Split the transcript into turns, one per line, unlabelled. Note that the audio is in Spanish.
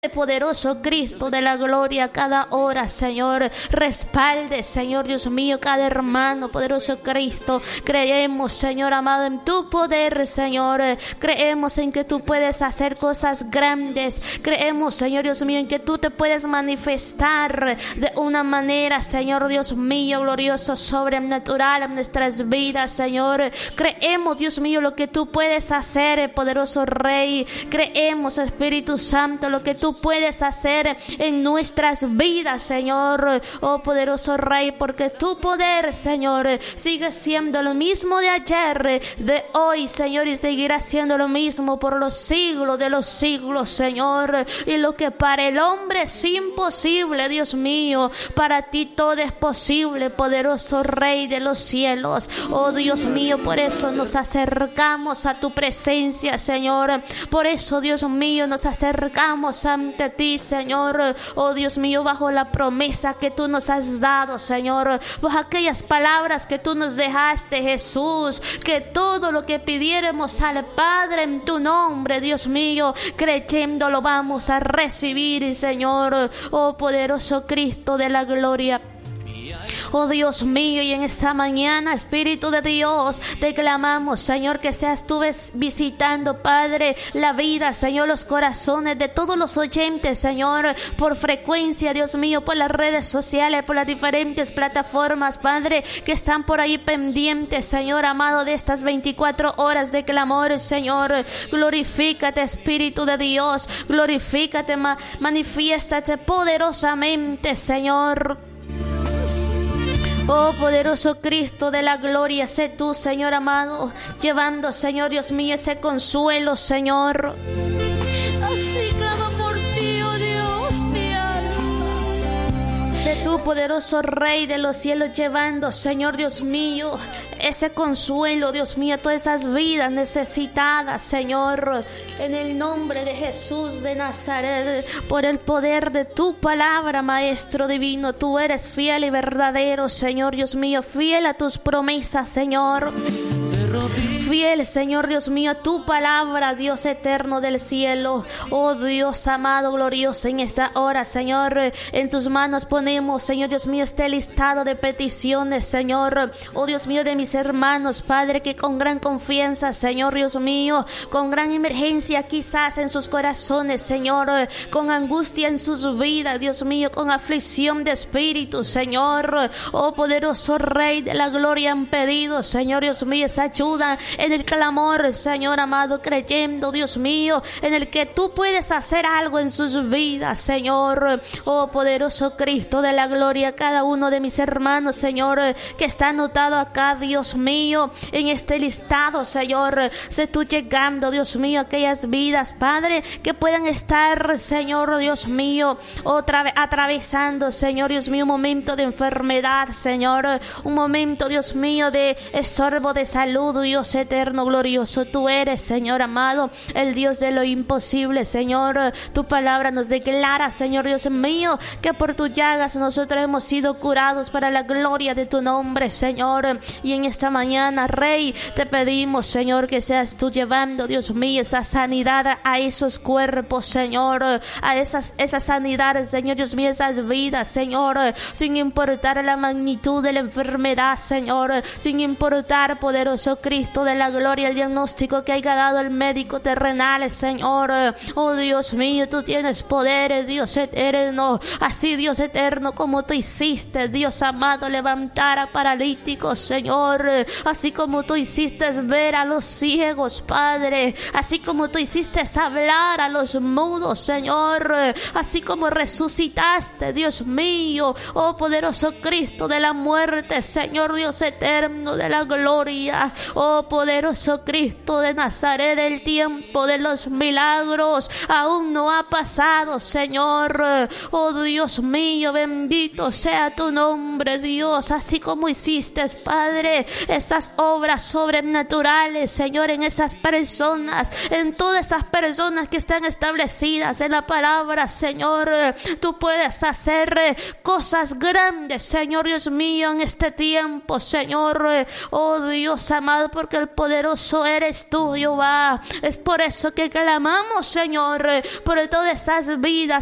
Poderoso Cristo de la gloria, cada hora, Señor, respalde, Señor Dios mío, cada hermano, poderoso Cristo. Creemos, Señor amado, en tu poder, Señor. Creemos en que tú puedes hacer cosas grandes. Creemos, Señor Dios mío, en que tú te puedes manifestar de una manera, Señor Dios mío, glorioso, sobrenatural en nuestras vidas, Señor. Creemos, Dios mío, lo que tú puedes hacer, poderoso Rey. Creemos, Espíritu Santo, lo que tú puedes hacer en nuestras vidas, Señor, oh poderoso Rey, porque tu poder, Señor, sigue siendo lo mismo de ayer, de hoy, Señor, y seguirá siendo lo mismo por los siglos de los siglos, Señor. Y lo que para el hombre es imposible, Dios mío, para ti todo es posible, poderoso Rey de los cielos. Oh Dios mío, por eso nos acercamos a tu presencia, Señor. Por eso, Dios mío, nos acercamos ante ti, Señor. Oh Dios mío, bajo la promesa que tú nos has dado, Señor, bajo aquellas palabras que tú nos dejaste, Jesús, que todo lo que pidiéramos al Padre en tu nombre, Dios mío, creyendo lo vamos a recibir, Señor. Oh poderoso Cristo de la gloria. Oh Dios mío, y en esta mañana, Espíritu de Dios, te clamamos, Señor, que seas tú visitando, Padre, la vida, Señor, los corazones de todos los oyentes, Señor, por frecuencia, Dios mío, por las redes sociales, por las diferentes plataformas, Padre, que están por ahí pendientes, Señor amado, de estas 24 horas de clamor, Señor. Glorifícate, Espíritu de Dios, glorifícate, manifiéstate poderosamente, Señor. Oh poderoso Cristo de la gloria, sé tú, Señor amado, llevando, Señor Dios mío, ese consuelo, Señor.
Así clama por ti, oh Dios, mi alma.
Sé tú, poderoso Rey de los cielos, llevando, Señor Dios mío, ese consuelo, Dios mío, a todas esas vidas necesitadas, Señor, en el nombre de Jesús de Nazaret, por el poder de tu palabra, Maestro divino. Tú eres fiel y verdadero, Señor Dios mío, fiel a tus promesas, Señor. Fiel, Señor Dios mío, tu palabra, Dios eterno del cielo. Oh Dios amado, glorioso, en esta hora, Señor, en tus manos ponemos, Señor Dios mío, este listado de peticiones, Señor. Oh Dios mío, de mis hermanos, Padre, que con gran confianza, Señor Dios mío, con gran emergencia quizás en sus corazones, Señor, con angustia en sus vidas, Dios mío, con aflicción de espíritu, Señor. Oh poderoso Rey de la gloria, han pedido, Señor Dios mío, esa ayuda en el clamor, Señor amado, creyendo, Dios mío, en el que tú puedes hacer algo en sus vidas, Señor. Oh poderoso Cristo de la gloria, cada uno de mis hermanos, Señor, que está anotado acá, Dios mío, en este listado, Señor, sé tú llegando, Dios mío, a aquellas vidas, Padre, que puedan estar, Señor Dios mío, atravesando, Señor Dios mío, un momento de enfermedad, Señor, un momento, Dios mío, de estorbo de salud, Dios eterno, glorioso. Tú eres, Señor amado, el Dios de lo imposible, Señor. Tu palabra nos declara, Señor Dios mío, que por tus llagas nosotros hemos sido curados para la gloria de tu nombre, Señor. Y en esta mañana, Rey, te pedimos, Señor, que seas tú llevando, Dios mío, esa sanidad a esos cuerpos, Señor, a esas sanidades, Señor Dios mío, esas vidas, Señor, sin importar la magnitud de la enfermedad, Señor, sin importar, poderoso Cristo de la gloria, el diagnóstico que haya dado el médico terrenal, Señor. Oh Dios mío, tú tienes poderes, Dios eterno, así, Dios eterno, como tú hiciste, Dios amado, levantar a paralíticos, Señor, así como tú hiciste ver a los ciegos, Padre, así como tú hiciste hablar a los mudos, Señor, así como resucitaste, Dios mío, oh poderoso Cristo de la muerte, Señor Dios eterno de la gloria. Oh poderoso Cristo de Nazaret, el tiempo de los milagros aún no ha pasado, Señor. Oh Dios mío, bendito sea tu nombre, Dios, así como hiciste, Padre, esas obras sobrenaturales, Señor, en esas personas, en todas esas personas que están establecidas en la palabra, Señor. Tú puedes hacer cosas grandes, Señor Dios mío, en este tiempo, Señor. Oh Dios amado, porque el poderoso eres tú, Jehová. Es por eso que clamamos, Señor, por todas esas vidas,